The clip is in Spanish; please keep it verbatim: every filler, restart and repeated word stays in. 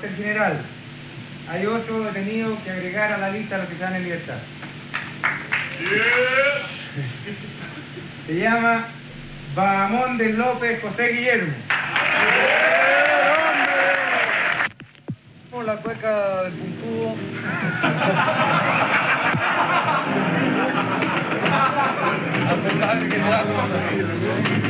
cuartel general. Hay otro detenido que agregar a la lista de los que están en libertad. Se llama Bahamondes López José Guillermo. La cueca del puntudo. A pesar de que se da como